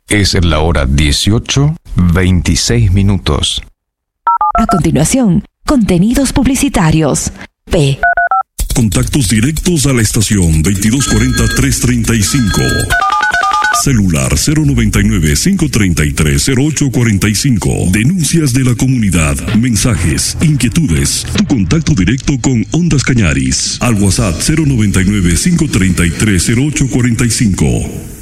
Es la hora 18:26. A continuación, contenidos publicitarios. P. Contactos directos a la estación 2240-335. Celular 099-533-0845. Denuncias de la comunidad, mensajes, inquietudes. Tu contacto directo con Ondas Cañaris. Al WhatsApp 099-533-0845.